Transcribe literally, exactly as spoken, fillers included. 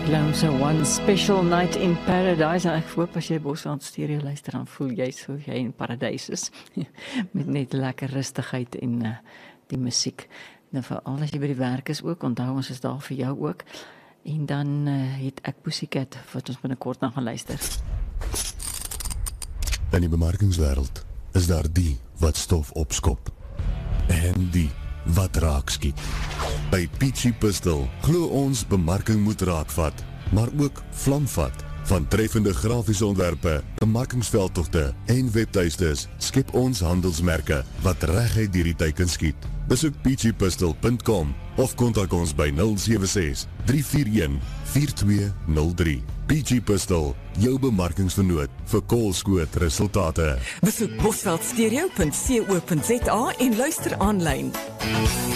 Clown se One Special Night in Paradise. En ek hoop as jy Bosveld stereo luister, dan voel jy so jy in paradys is. Met net lekker rustigheid en uh, die musiek. Nou veral as jy by die werk is ook, onthou ons is daar vir jou ook. En dan uh, het ek Pussycat wat ons binnekort na gaan luister. In die bemarkingswêreld is daar die wat stof opskop. En die wat raak skiet. By Peachy Pistol glo ons bemarking moet raakvat, maar ook vlamvat. Van treffende grafiese ontwerpe, bemarkingsveldtogte en webtuistes skep ons handelsmerke wat reguit deur die teiken skiet. Besoek peachy pistol punt com of kontak ons by nul sewe ses, drie vier een, vier twee nul drie. Peachy Pistol, jou bemarkingsvernoot vir koolskoot resultate. Besoek bosveld stereo punt co punt za en luister aanlyn.